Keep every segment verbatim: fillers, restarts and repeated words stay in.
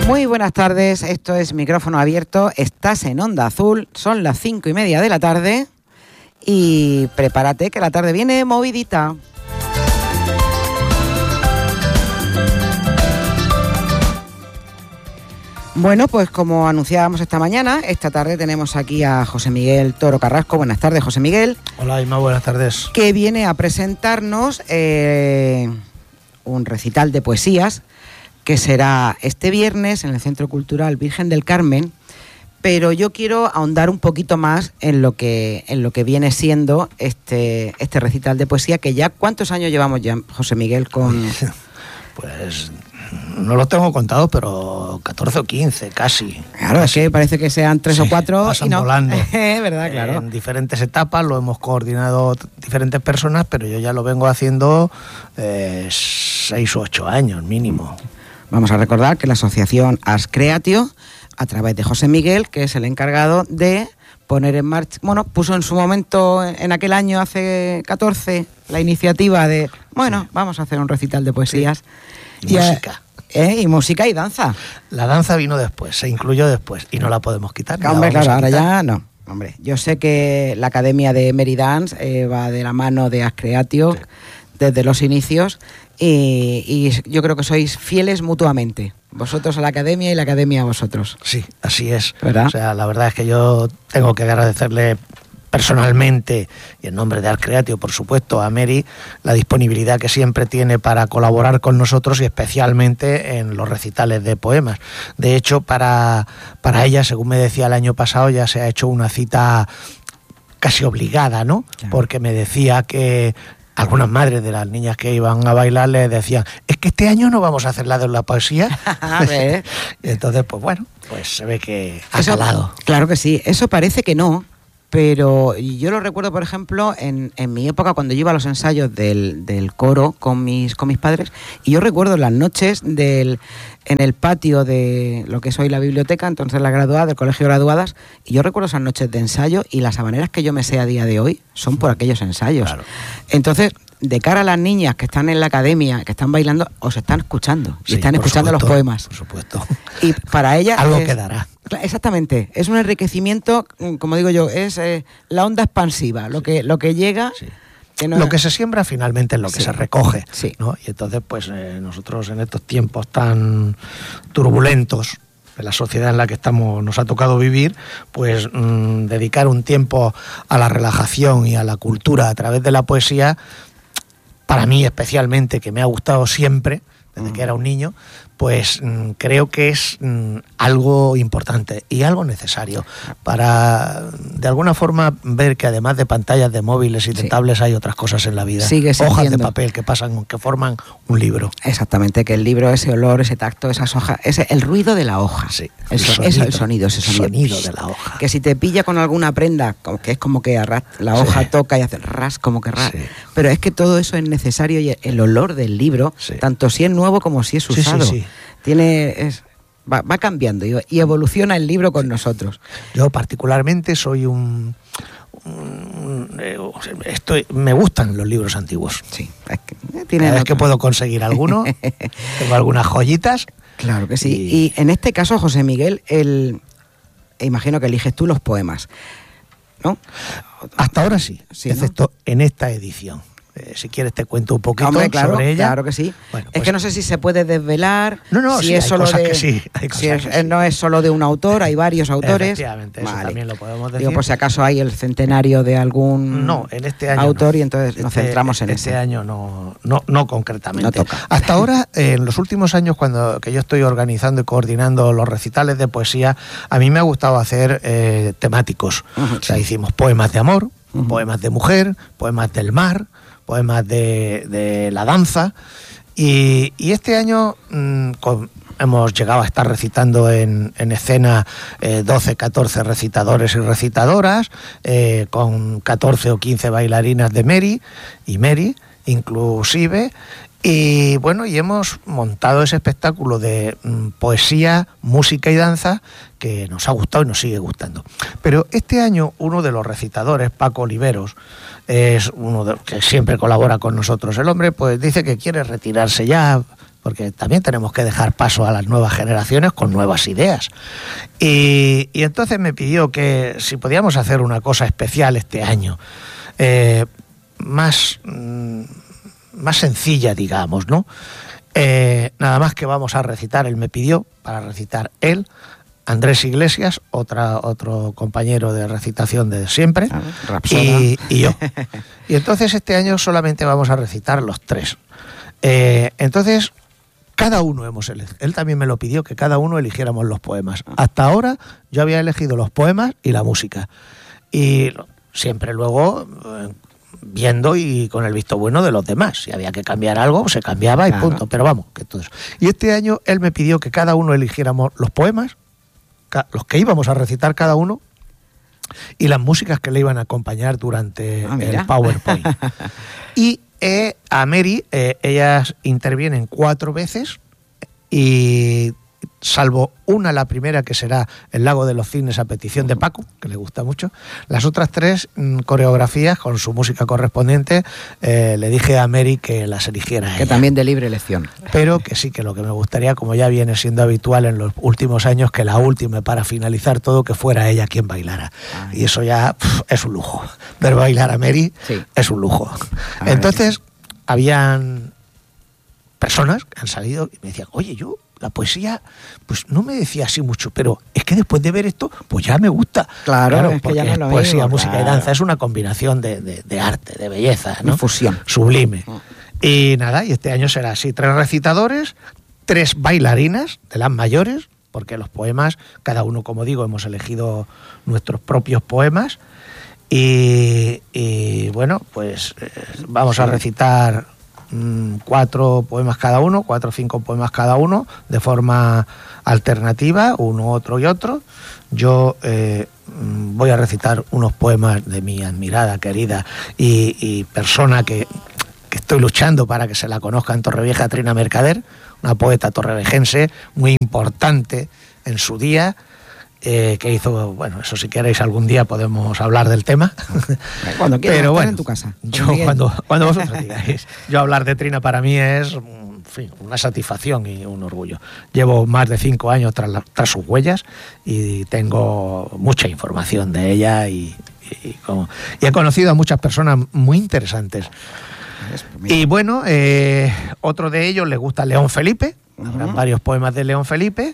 Muy buenas tardes, esto es Micrófono Abierto, estás en Onda Azul, son las cinco y media de la tarde y prepárate que la tarde viene movidita. Bueno, pues como anunciábamos esta mañana, esta tarde tenemos aquí a José Miguel Toro Carrasco. Buenas tardes, José Miguel. Hola, Inma, buenas tardes. Que viene a presentarnos eh, un recital de poesías que será este viernes en el Centro Cultural Virgen del Carmen, pero yo quiero ahondar un poquito más en lo que en lo que viene siendo este, este recital de poesía, que ya, ¿cuántos años llevamos ya, José Miguel, con...? Pues no lo tengo contado, pero catorce o quince, casi. Claro, casi. Es que parece que sean tres sí, o cuatro pasan y no. volando. ¿Verdad? Claro. En diferentes etapas lo hemos coordinado diferentes personas, pero yo ya lo vengo haciendo eh, seis o ocho años mínimo. Vamos a recordar que la asociación Ars Creatio, a través de José Miguel, que es el encargado de poner en marcha, bueno, puso en su momento, en aquel año, hace catorce, la iniciativa de, bueno, sí. vamos a hacer un recital de poesías. Sí. Y, y música. Eh, y música y danza. La danza vino después, se incluyó después, y no la podemos quitar. Hombre, claro, ahora ya no. Hombre, yo sé que la Academia de Merry Dance eh, va de la mano de Ars Creatio sí. desde los inicios, y, y yo creo que sois fieles mutuamente. Vosotros a la Academia y la Academia a vosotros. Sí, así es. ¿Verdad? O sea, la verdad es que yo tengo que agradecerle personalmente, y en nombre de Ars Creatio, por supuesto, a Mary, la disponibilidad que siempre tiene para colaborar con nosotros, y especialmente en los recitales de poemas. De hecho, para, para ella, según me decía el año pasado, ya se ha hecho una cita casi obligada, ¿no? Claro. Porque me decía que algunas madres de las niñas que iban a bailar le decían, es que este año no vamos a hacer la de la poesía. Y entonces, pues bueno, pues se ve que ha eso, calado. Claro que sí, eso parece que no, pero yo lo recuerdo, por ejemplo, en, en mi época, cuando yo iba a los ensayos del, del coro con mis, con mis padres, y yo recuerdo las noches del, en el patio de lo que es hoy la biblioteca, entonces la graduada, del colegio de graduadas, y yo recuerdo esas noches de ensayo, y las habaneras que yo me sé a día de hoy son por aquellos ensayos. Claro. Entonces, de cara a las niñas que están en la academia, que están bailando, os están escuchando, y sí, están escuchando supuesto, los poemas. Por supuesto. Y para ellas algo es, quedará. Exactamente, es un enriquecimiento, como digo yo, es eh, la onda expansiva, lo que lo que llega. Sí. Que no lo es... que se siembra finalmente es lo que sí. se recoge, sí. ¿no? Y entonces, pues eh, nosotros en estos tiempos tan turbulentos de la sociedad en la que estamos, nos ha tocado vivir, pues mmm, dedicar un tiempo a la relajación y a la cultura a través de la poesía, para mí especialmente, que me ha gustado siempre, desde mm. que era un niño, pues mmm, creo que es mmm, algo importante y algo necesario para, de alguna forma, ver que además de pantallas de móviles y de sí. tablets hay otras cosas en la vida. Sigue hojas de papel que pasan, que forman un libro. Exactamente, que el libro, ese olor, ese tacto, esas hojas, ese, el ruido de la hoja. Sí, el, sonido, eso, el sonido, ese sonido. sonido de la hoja. Que si te pilla con alguna prenda, que es como que arras, la hoja sí. toca y hace ras, como que ras. Sí. Pero es que todo eso es necesario, y el olor del libro, sí. tanto si es nuevo como si es usado. Sí, sí, sí. Tiene, es, va, va cambiando y, y evoluciona el libro con nosotros. Yo particularmente soy un, un estoy, me gustan los libros antiguos. Sí, es que tiene Cada vez que puedo conseguir alguno, tengo algunas joyitas. Claro que sí. Y, y en este caso, José Miguel, el, imagino que eliges tú los poemas, ¿no? Hasta ahora sí, sí excepto ¿no? en esta edición. Eh, si quieres te cuento un poquito Hombre, claro, sobre ella. Claro que sí. Bueno, es pues, que no sé si se puede desvelar. No, no, si sí, es hay solo cosas de, que sí. Hay cosas si es, que sí. No es solo de un autor, hay varios autores. Efectivamente, eso vale. también lo podemos decir. Digo, por si acaso hay el centenario de algún no, en este año autor no. y entonces este, nos centramos en este ese. Este año no, no, no concretamente. No toca. Hasta ahora, eh, en los últimos años, cuando que yo estoy organizando y coordinando los recitales de poesía, a mí me ha gustado hacer eh, temáticos. Uh-huh, o sea, sí. hicimos poemas de amor, uh-huh. poemas de mujer, poemas del mar, poemas de, de la danza, y, y este año mmm, con, hemos llegado a estar recitando en, en escena eh, doce, catorce recitadores y recitadoras, eh, con catorce o quince bailarinas de Mary y Mary inclusive, y bueno, y hemos montado ese espectáculo de mmm, poesía, música y danza que nos ha gustado y nos sigue gustando. Pero este año uno de los recitadores, Paco Oliveros, es uno de, que siempre colabora con nosotros. El hombre pues dice que quiere retirarse ya, porque también tenemos que dejar paso a las nuevas generaciones con nuevas ideas. Y, y entonces me pidió que si podíamos hacer una cosa especial este año, eh, más, mm, más sencilla, digamos, ¿no? Eh, nada más que vamos a recitar, él me pidió para recitar él, Andrés Iglesias, otra, otro compañero de recitación de siempre, ah, y, y yo. Y entonces este año solamente vamos a recitar los tres. Eh, entonces, cada uno hemos elegido, él también me lo pidió, que cada uno eligiéramos los poemas. Hasta ahora yo había elegido los poemas y la música. Y siempre luego eh, viendo y con el visto bueno de los demás. Si había que cambiar algo, se cambiaba y claro. punto. Pero vamos, que todo eso. Y este año él me pidió que cada uno eligiéramos los poemas, los que íbamos a recitar cada uno, y las músicas que le iban a acompañar durante ah, el PowerPoint. Y eh, a Mary, eh, ellas intervienen cuatro veces, y salvo una, la primera, que será El Lago de los Cisnes a petición de Paco, que le gusta mucho, las otras tres mmm, coreografías con su música correspondiente, eh, le dije a Mary que las eligiera que ella. También de libre elección. Pero que sí, que lo que me gustaría, como ya viene siendo habitual en los últimos años, que la última, para finalizar todo, que fuera ella quien bailara. Ay. Y eso ya pff, es un lujo. Ver bailar a Mary sí. es un lujo. Ay. Entonces, habían personas que han salido y me decían, oye, yo la poesía, pues no me decía así mucho, pero es que después de ver esto, pues ya me gusta. Claro, claro es que ya porque no lo poesía, mismo, música claro. y danza es una combinación de, de, de arte, de belleza, ¿no? Fusión. Sublime. Mm. Y nada, y este año será así, tres recitadores, tres bailarinas de las mayores, porque los poemas, cada uno, como digo, hemos elegido nuestros propios poemas, y, y bueno, pues eh, vamos sí. a recitar cuatro poemas cada uno, cuatro o cinco poemas cada uno, de forma alternativa, uno, otro y otro. Yo eh, voy a recitar unos poemas de mi admirada, querida y, y persona que, que estoy luchando para que se la conozca en Torrevieja, Trina Mercader, una poeta torrevejense muy importante en su día, Eh, que hizo, bueno, eso si queréis algún día podemos hablar del tema. Cuando quieras, pero bueno, en tu casa. Yo cuando, cuando vosotros digáis. Yo hablar de Trina para mí es, en fin, una satisfacción y un orgullo. Llevo más de cinco años tras, la, tras sus huellas y tengo mucha información de ella y, y, como, y he conocido a muchas personas muy interesantes. Y bueno, eh, otro de ellos le gusta León Felipe, habrá uh-huh. varios poemas de León Felipe.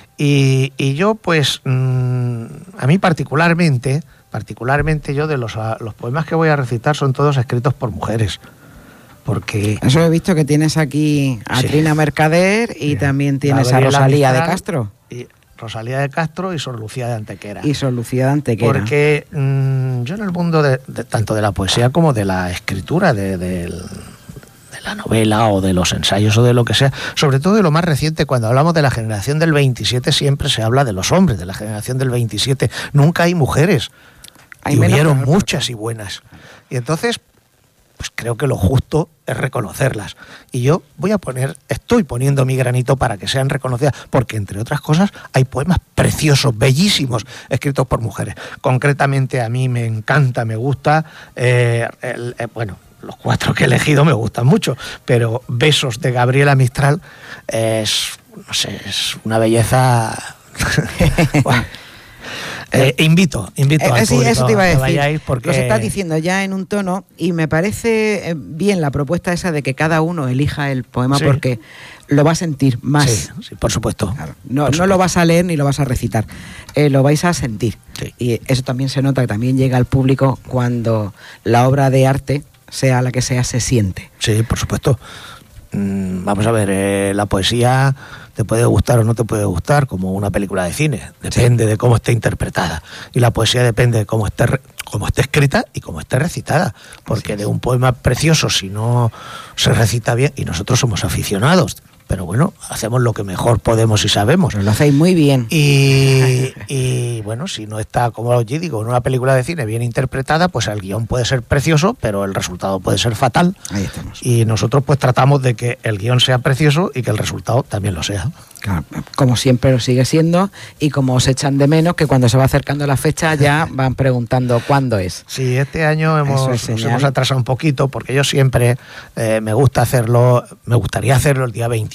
Y, y yo, pues, mmm, a mí particularmente, particularmente yo de los, los poemas que voy a recitar son todos escritos por mujeres. Porque... Eso he visto que tienes aquí a sí. Trina Mercader y sí. también tienes a Rosalía de Castro. Y Rosalía de Castro y Sor Lucía de Antequera. Y Sor Lucía de Antequera. Porque mmm, yo en el mundo de, de, tanto de la poesía como de la escritura, de, de, de la novela o de los ensayos o de lo que sea, sobre todo de lo más reciente, cuando hablamos de la generación del veintisiete siempre se habla de los hombres de la generación del veintisiete, nunca hay mujeres, hay y hubieron claro, muchas porque... y buenas, y entonces pues creo que lo justo es reconocerlas, y yo voy a poner, estoy poniendo mi granito para que sean reconocidas, porque entre otras cosas hay poemas preciosos, bellísimos, escritos por mujeres. Concretamente a mí me encanta, me gusta eh, el, eh, bueno los cuatro que he elegido me gustan mucho, pero Besos de Gabriela Mistral es, no sé, es una belleza. Bueno, eh, invito, invito eh, al sí, público eso te iba a decir. Que vayáis porque... Lo estás diciendo ya en un tono y me parece bien la propuesta esa de que cada uno elija el poema sí. porque lo va a sentir más. Sí, sí, por supuesto. Claro. No, por no supuesto. lo vas a leer ni lo vas a recitar, eh, lo vais a sentir. Sí. Y eso también se nota, que también llega al público cuando la obra de arte, sea la que sea, se siente. Sí, por supuesto. Mm, vamos a ver, eh, la poesía te puede gustar o no te puede gustar, como una película de cine. Depende sí. de cómo esté interpretada. Y la poesía depende de cómo esté, cómo esté escrita y cómo esté recitada. Porque de un poema precioso, si no se recita bien, y nosotros somos aficionados, pero bueno, hacemos lo que mejor podemos y sabemos. Pero lo hacéis muy bien. Y, y bueno, si no está, como yo digo, en una película de cine bien interpretada, pues el guión puede ser precioso, pero el resultado puede ser fatal. Ahí estamos. Y nosotros pues tratamos de que el guión sea precioso y que el resultado también lo sea. Claro, como siempre lo sigue siendo, y como os echan de menos, que cuando se va acercando la fecha ya van preguntando cuándo es. Sí, este año hemos, es nos hemos atrasado un poquito, porque yo siempre eh, me gusta hacerlo, me gustaría hacerlo el día veintiocho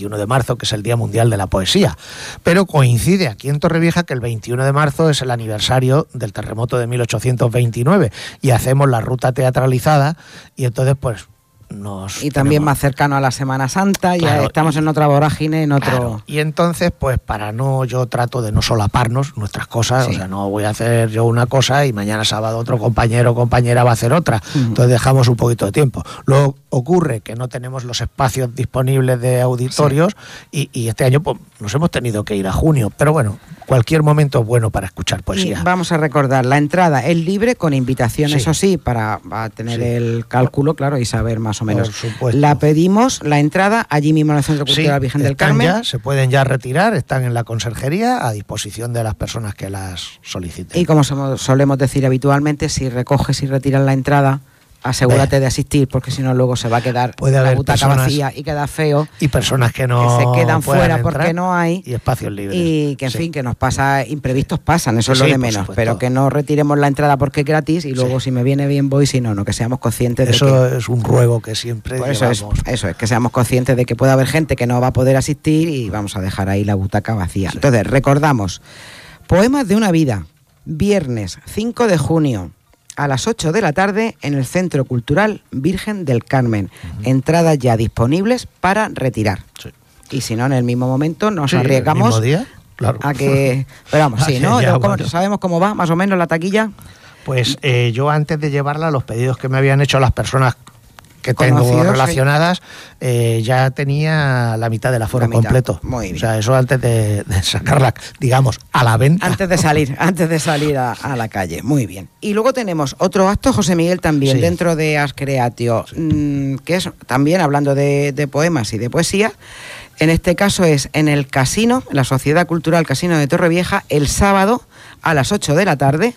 veintiuno de marzo, que es el Día Mundial de la Poesía. Pero coincide aquí en Torrevieja que el veintiuno de marzo es el aniversario del terremoto de mil ochocientos veintinueve y hacemos la ruta teatralizada y entonces pues nos y también tenemos... más cercano a la Semana Santa, claro, ya estamos y, en otra vorágine, en otro... Claro, y entonces, pues para no, yo trato de no solaparnos nuestras cosas, sí. O sea, no voy a hacer yo una cosa y mañana sábado otro compañero o compañera va a hacer otra, uh-huh. Entonces dejamos un poquito de tiempo. Luego ocurre que no tenemos los espacios disponibles de auditorios, sí. y, y este año pues, nos hemos tenido que ir a junio, pero bueno, cualquier momento es bueno para escuchar poesía. Y vamos a recordar, la entrada es libre con invitación, sí. Eso sí, para, para tener sí. el cálculo, claro, y saber más o menos. Por supuesto. La pedimos, la entrada, allí mismo en el Centro Cultural sí, Virgen del Carmen. Ya, se pueden ya retirar, están en la conserjería a disposición de las personas que las soliciten. Y como somos, solemos decir habitualmente, si recoges y retiras la entrada, asegúrate Ve. de asistir, porque si no luego se va a quedar Puede la butaca vacía y queda feo. Y personas que no que se quedan fuera porque no hay. Y espacios libres. Y que en sí. fin, que nos pasa, imprevistos pasan, eso sí, es lo de menos. Pero que no retiremos la entrada porque es gratis y luego sí. si me viene bien voy, si no, no, que seamos conscientes eso de que... Eso es un ruego que siempre pues eso llevamos. es, eso es, que seamos conscientes de que puede haber gente que no va a poder asistir y vamos a dejar ahí la butaca vacía. Sí. Entonces, recordamos, Poemas de una vida, viernes cinco de junio, a las ocho de la tarde en el Centro Cultural Virgen del Carmen. Uh-huh. Entradas ya disponibles para retirar. Sí. Y si no, en el mismo momento nos sí, arriesgamos ¿el mismo día? Claro. A que... Pero vamos, sí, ¿no? Ya, ¿Cómo, bueno. ¿Sabemos cómo va más o menos la taquilla? Pues eh, yo antes de llevarla, los pedidos que me habían hecho las personas que tengo relacionadas, eh, ya tenía la mitad del aforo completo. Muy bien. O sea, eso antes de, de sacarla, digamos, a la venta. Antes de salir, antes de salir a, a la calle. Muy bien. Y luego tenemos otro acto, José Miguel, también, sí. dentro de Ascreatio, sí. mmm, que es también hablando de, de poemas y de poesía. En este caso es en el casino, en la Sociedad Cultural Casino de Torrevieja, el sábado a las ocho de la tarde.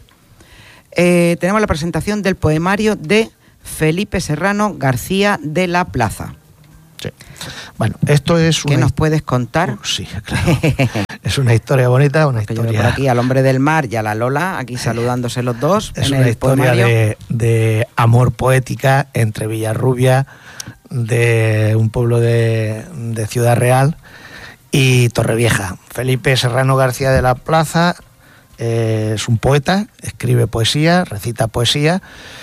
Eh, tenemos la presentación del poemario de Felipe Serrano García de la Plaza. Sí. Bueno, esto es una... ¿Qué nos puedes contar? Uh, sí, claro. Es una historia bonita, una historia... Yo por aquí al Hombre del Mar y a la Lola, aquí saludándose los dos. Es en una el historia de, de amor poética entre Villarrubia, de un pueblo de, de Ciudad Real, y Torrevieja. Felipe Serrano García de la Plaza eh, es un poeta, escribe poesía, recita poesía,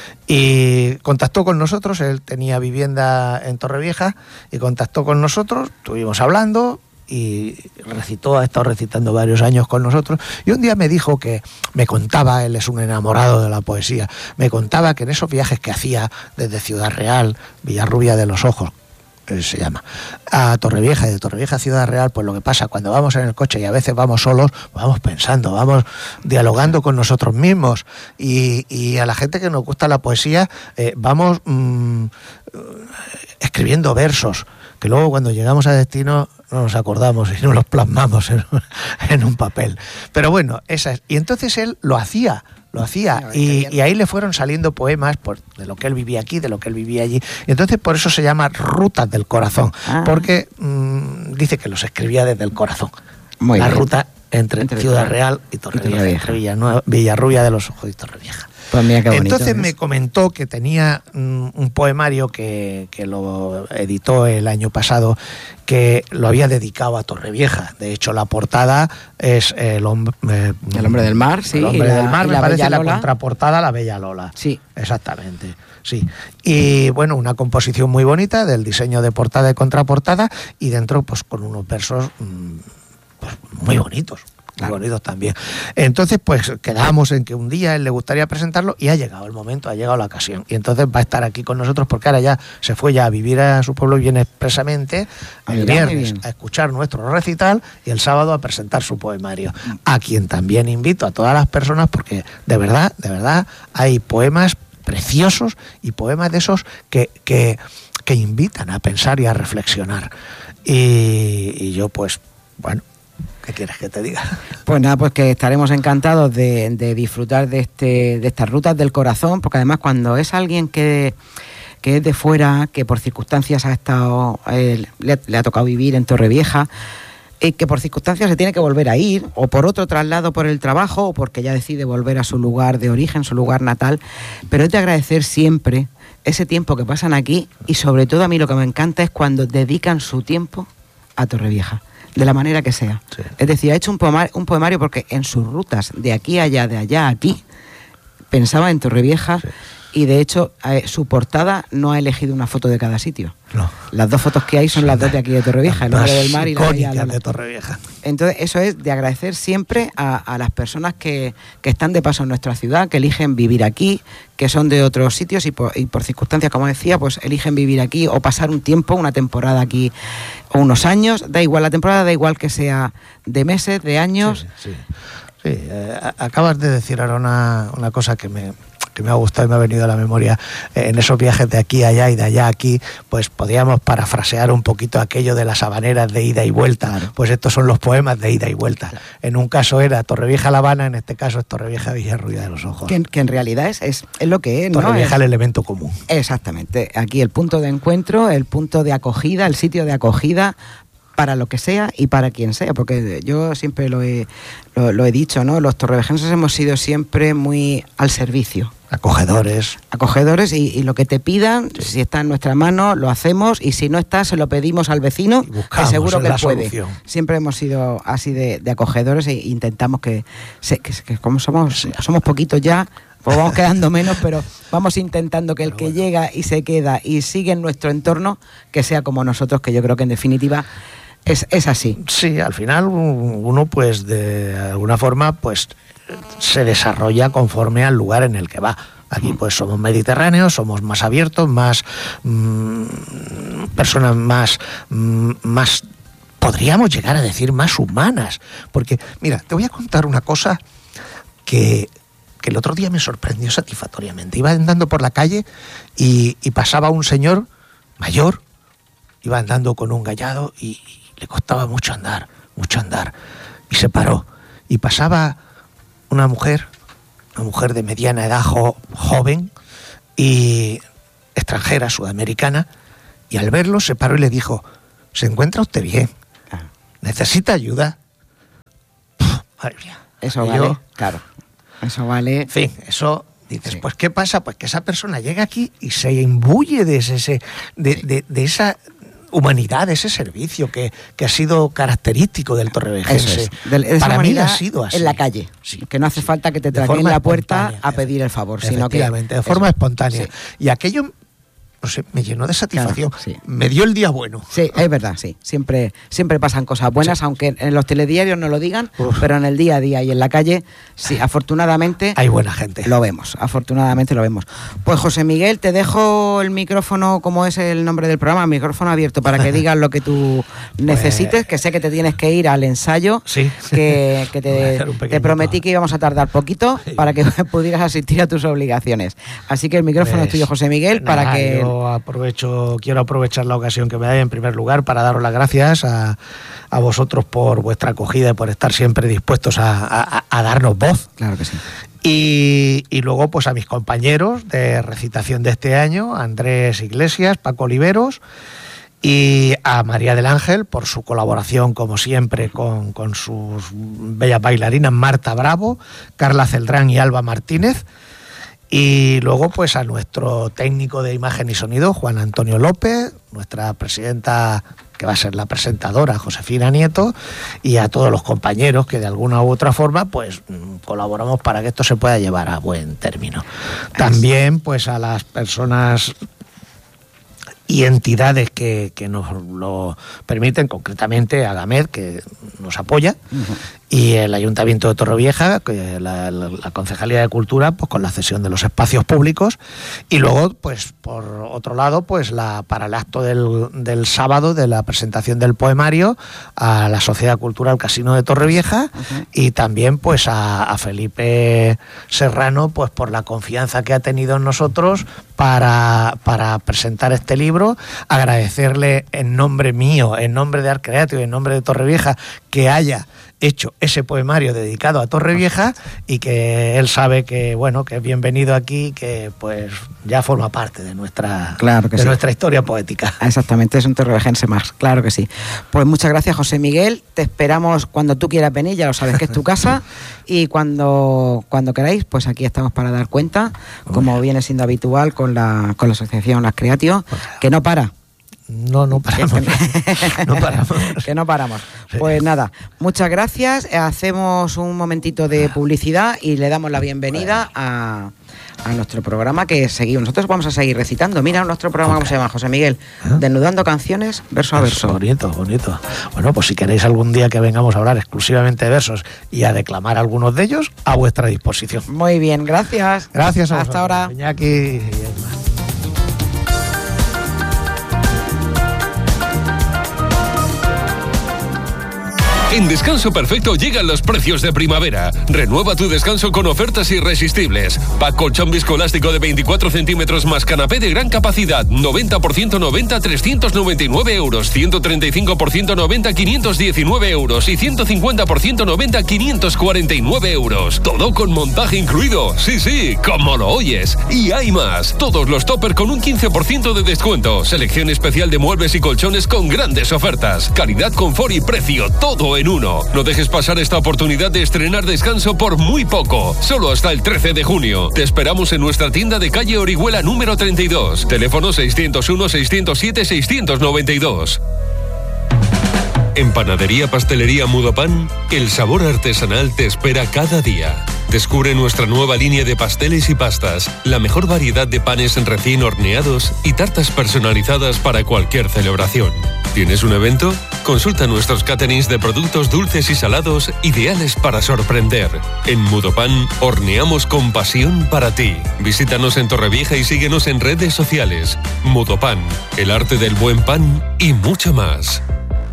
y contactó con nosotros. Él tenía vivienda en Torrevieja y contactó con nosotros, estuvimos hablando y recitó, ha estado recitando varios años con nosotros, y un día me dijo que, me contaba, él es un enamorado de la poesía, me contaba que en esos viajes que hacía desde Ciudad Real, Villarrubia de los Ojos, se llama, a Torrevieja, y de Torrevieja a Ciudad Real, pues lo que pasa cuando vamos en el coche y a veces vamos solos, vamos pensando, vamos dialogando con nosotros mismos, y, y a la gente que nos gusta la poesía eh, vamos mmm, escribiendo versos que luego cuando llegamos a destino no nos acordamos y no los plasmamos en, en un papel. Pero bueno, esa es. Y entonces él lo hacía, lo hacía, y, y ahí le fueron saliendo poemas por, de lo que él vivía aquí, de lo que él vivía allí. Y entonces por eso se llama Rutas del Corazón, ah. porque mmm, dice que los escribía desde el corazón. Muy La bien. ruta entre, entre Ciudad Real y Torrevieja, entre Villanueva, Villarrubia de los Ojos y Torrevieja. Pues mira qué bonito, Entonces ¿ves? Me comentó que tenía mm, un poemario que, que lo editó el año pasado, que lo había dedicado a Torrevieja. De hecho, la portada es el hombre, eh, el hombre del mar, sí. El hombre la, del mar, me la parece la contraportada, la Bella Lola. Sí. Exactamente, sí. Y bueno, una composición muy bonita del diseño de portada y contraportada, y dentro pues con unos versos mmm, pues, muy bonitos. Claro. Bonitos también. Entonces, pues quedamos en que un día él le gustaría presentarlo, y ha llegado el momento, ha llegado la ocasión. Y entonces va a estar aquí con nosotros, porque ahora ya se fue ya a vivir a su pueblo y viene expresamente el Mira, viernes a escuchar nuestro recital y el sábado a presentar su poemario. A quien también invito a todas las personas, porque de verdad, de verdad, hay poemas preciosos y poemas de esos que, que, que invitan a pensar y a reflexionar. Y, y yo, pues, bueno, ¿qué quieres que te diga? Pues nada, pues que estaremos encantados de, de disfrutar de este de estas rutas del corazón, porque además cuando es alguien que, que es de fuera, que por circunstancias ha estado eh, le, le ha tocado vivir en Torrevieja, y que por circunstancias se tiene que volver a ir, o por otro traslado por el trabajo, o porque ya decide volver a su lugar de origen, su lugar natal, pero es de agradecer siempre ese tiempo que pasan aquí, y sobre todo a mí lo que me encanta es cuando dedican su tiempo a Torrevieja, de la manera que sea. Sí. Es decir, ha hecho un poemario, un poemario porque en sus rutas de aquí a allá, de allá a aquí, pensaba en Torrevieja. Sí. Y de hecho, eh, su portada no ha elegido una foto de cada sitio. No. Las dos fotos que hay son las dos de aquí de Torrevieja, el nombre del mar y la de, de Torrevieja. Entonces, eso es de agradecer siempre a, a las personas que, que están de paso en nuestra ciudad, que eligen vivir aquí, que son de otros sitios y por, y por circunstancias, como decía, pues eligen vivir aquí o pasar un tiempo, una temporada aquí o unos años. Da igual la temporada, da igual que sea de meses, de años. Sí, sí. sí eh, acabas de decir ahora una, una cosa que me... que me ha gustado y me ha venido a la memoria. Eh, en esos viajes de aquí a allá y de allá a aquí, pues podíamos parafrasear un poquito aquello de las habaneras de ida y vuelta. Claro. Pues estos son los poemas de ida y vuelta. Claro. En un caso era Torrevieja La Habana, en este caso es Torrevieja Villarruida de los Ojos. Que, que en realidad es, es, es lo que es, ¿no? Torrevieja, el elemento común. Exactamente. Aquí el punto de encuentro, el punto de acogida, el sitio de acogida para lo que sea y para quien sea, porque yo siempre lo he, lo, lo he dicho, ¿no? Los torrevejenses hemos sido siempre muy al servicio. Acogedores. Acogedores y, y lo que te pidan, sí. si está en nuestra mano, lo hacemos y si no está, se lo pedimos al vecino, que seguro que puede. Solución. Siempre hemos sido así de, de acogedores e intentamos que, que, que como somos, sí. somos poquitos ya, pues vamos quedando menos, pero vamos intentando que el pero que bueno. llega y se queda y sigue en nuestro entorno, que sea como nosotros, que yo creo que en definitiva es, es así. Sí, al final uno pues de alguna forma pues se desarrolla conforme al lugar en el que va. Aquí pues somos mediterráneos, somos más abiertos, más mmm, personas más, mmm, más, podríamos llegar a decir más humanas. Porque, mira, te voy a contar una cosa que, que el otro día me sorprendió satisfactoriamente. Iba andando por la calle y, y pasaba un señor mayor, iba andando con un gallado y, y le costaba mucho andar, mucho andar. Y se paró. Y pasaba una mujer, una mujer de mediana edad, jo, joven y extranjera, sudamericana, y al verlo se paró y le dijo: ¿se encuentra usted bien? ¿Necesita ayuda? Puf, madre mía. Eso vale, yo, claro. Eso vale. En fin, eso dices, sí. Pues ¿qué pasa? Pues que esa persona llega aquí y se imbuye de ese, de, de, de esa humanidad, ese servicio que, que ha sido característico del torrevejense. Es. De, Para mí ha sido así. En la calle. Sí. Que no hace sí. falta que te traigan la puerta a pedir el favor, sino que... de forma eso. espontánea. Sí. Y aquello... no sé, me llenó de satisfacción. Claro, sí. Me dio el día bueno. Sí, es verdad, sí. Siempre, siempre pasan cosas buenas, sí. aunque en los telediarios no lo digan, Uf. pero en el día a día y en la calle, sí, afortunadamente... hay buena gente. Lo vemos, afortunadamente lo vemos. Pues José Miguel, te dejo el micrófono, como es el nombre del programa, micrófono abierto para que digas lo que tú necesites, pues... que sé que te tienes que ir al ensayo, sí. que, que te, te prometí que íbamos a tardar poquito sí. para que pudieras asistir a tus obligaciones. Así que el micrófono pues, es tuyo, José Miguel, nada, para que... Yo... aprovecho, quiero aprovechar la ocasión que me dais en primer lugar para daros las gracias a, a vosotros por vuestra acogida y por estar siempre dispuestos a, a, a darnos voz. Claro que sí. Y, y luego pues a mis compañeros de recitación de este año, Andrés Iglesias, Paco Oliveros, y a María del Ángel por su colaboración, como siempre, con, con sus bellas bailarinas Marta Bravo, Carla Celdrán y Alba Martínez. Y luego pues a nuestro técnico de imagen y sonido, Juan Antonio López, nuestra presidenta, que va a ser la presentadora, Josefina Nieto, y a todos los compañeros que de alguna u otra forma pues colaboramos para que esto se pueda llevar a buen término. También pues a las personas y entidades que, que nos lo permiten, concretamente a Gamed, que nos apoya, uh-huh. y el Ayuntamiento de Torrevieja, que la, la, la Concejalía de Cultura, pues con la cesión de los espacios públicos, y luego, pues por otro lado, pues la para el acto del, del sábado de la presentación del poemario a la Sociedad Cultural Casino de Torrevieja, uh-huh. y también pues a, a Felipe Serrano, pues por la confianza que ha tenido en nosotros para, para presentar este libro. Agradecerle en nombre mío, en nombre de Art Creative, en nombre de Torrevieja, que haya hecho ese poemario dedicado a Torrevieja y que él sabe que bueno que es bienvenido aquí, que pues ya forma parte de nuestra claro que de sí. nuestra historia poética. Exactamente, es un torrevejense más, claro que sí. Pues muchas gracias, José Miguel, te esperamos cuando tú quieras venir, ya lo sabes que es tu casa, y cuando cuando queráis, pues aquí estamos para dar cuenta, como viene siendo habitual con la con la asociación Las Creatio, que no para. No, no paramos. no paramos. Que no paramos. Pues nada, muchas gracias. Hacemos un momentito de publicidad y le damos la bienvenida a, a nuestro programa que seguimos. Nosotros vamos a seguir recitando. Mira nuestro programa, okay. ¿Cómo se llama, José Miguel? ¿Ah? Desnudando canciones, verso a verso. Bonito, bonito. Bueno, pues si queréis algún día que vengamos a hablar exclusivamente de versos y a declamar algunos de ellos, a vuestra disposición. Muy bien, gracias. Gracias a Hasta ahora. Iñaki y Esma. En Descanso Perfecto llegan los precios de primavera. Renueva tu descanso con ofertas irresistibles. Pack colchón viscoelástico de veinticuatro centímetros más canapé de gran capacidad. noventa por ciento noventa, trescientos noventa y nueve euros. ciento treinta y cinco por ciento noventa, quinientos diecinueve euros. Y ciento cincuenta por ciento noventa, quinientos cuarenta y nueve euros. Todo con montaje incluido. Sí, sí, como lo oyes. Y hay más. Todos los topper con un quince por ciento de descuento. Selección especial de muebles y colchones con grandes ofertas. Calidad, confort y precio. Todo en uno. No dejes pasar esta oportunidad de estrenar Descanso por muy poco. Solo hasta el trece de junio. Te esperamos en nuestra tienda de calle Orihuela número treinta y dos. Teléfono seiscientos uno, seiscientos siete, seiscientos noventa y dos. En Panadería Pastelería Mudopan, el sabor artesanal te espera cada día. Descubre nuestra nueva línea de pasteles y pastas, la mejor variedad de panes recién horneados y tartas personalizadas para cualquier celebración. ¿Tienes un evento? Consulta nuestros caterings de productos dulces y salados ideales para sorprender. En Mudopan, horneamos con pasión para ti. Visítanos en Torrevieja y síguenos en redes sociales. Mudopan, el arte del buen pan y mucho más.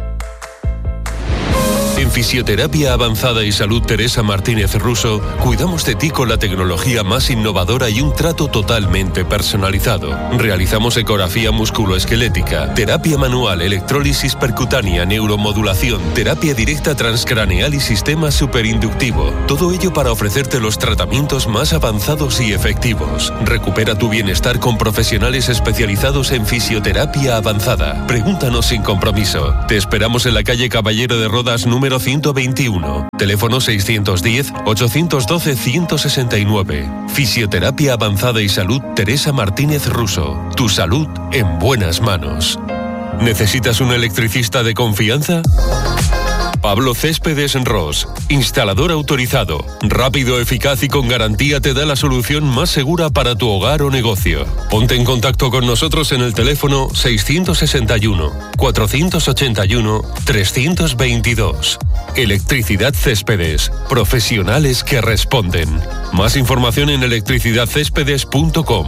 En Fisioterapia Avanzada y Salud Teresa Martínez Russo, cuidamos de ti con la tecnología más innovadora y un trato totalmente personalizado. Realizamos ecografía musculoesquelética, terapia manual, electrólisis percutánea, neuromodulación, terapia directa transcraneal y sistema superinductivo. Todo ello para ofrecerte los tratamientos más avanzados y efectivos. Recupera tu bienestar con profesionales especializados en fisioterapia avanzada. Pregúntanos sin compromiso. Te esperamos en la calle Caballero de Rodas número ciento veintiuno. Teléfono seiscientos diez, ochocientos doce, ciento sesenta y nueve. Fisioterapia Avanzada y Salud Teresa Martínez Russo. Tu salud en buenas manos. ¿Necesitas un electricista de confianza? Pablo Céspedes Ros, instalador autorizado, rápido, eficaz y con garantía, te da la solución más segura para tu hogar o negocio. Ponte en contacto con nosotros en el teléfono seiscientos sesenta y uno, cuatrocientos ochenta y uno, trescientos veintidós. Electricidad Céspedes, profesionales que responden. Más información en electricidad céspedes punto com.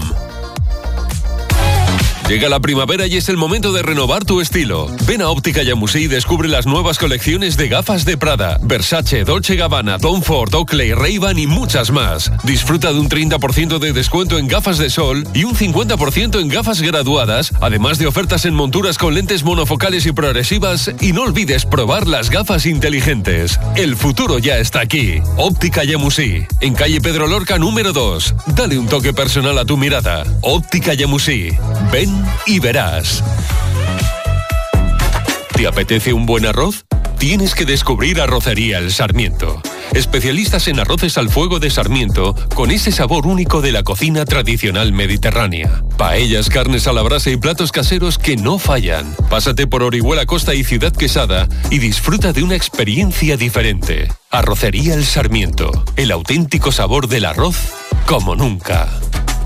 Llega la primavera y es el momento de renovar tu estilo. Ven a Óptica Yamusí y descubre las nuevas colecciones de gafas de Prada, Versace, Dolce Gabbana, Tom Ford, Oakley, Ray-Ban y muchas más. Disfruta de un treinta por ciento de descuento en gafas de sol y un cincuenta por ciento en gafas graduadas, además de ofertas en monturas con lentes monofocales y progresivas. Y no olvides probar las gafas inteligentes. El futuro ya está aquí. Óptica Yamusí, en calle Pedro Lorca número dos. Dale un toque personal a tu mirada. Óptica Yamusí. Ven y verás. ¿Te apetece un buen arroz? Tienes que descubrir Arrocería El Sarmiento. Especialistas en arroces al fuego de Sarmiento, con ese sabor único de la cocina tradicional mediterránea. Paellas, carnes a la brasa y platos caseros que no fallan. Pásate por Orihuela Costa y Ciudad Quesada y disfruta de una experiencia diferente. Arrocería El Sarmiento, el auténtico sabor del arroz como nunca.